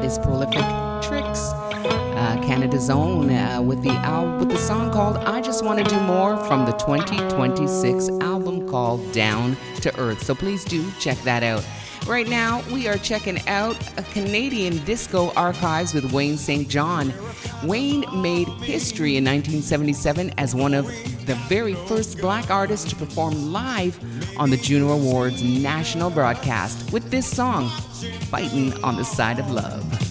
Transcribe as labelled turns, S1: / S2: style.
S1: That is Prolific Tricks, Canada's own, with the song called "I Just Want to Do More" from the 2026 album called "Down to Earth." So please do check that out. Right now, we are checking out a Canadian disco archives with Wayne St. John. Wayne made history in 1977 as one of the very first black artists to perform live on the Juno Awards national broadcast with this song, "Fighting on the Side of Love."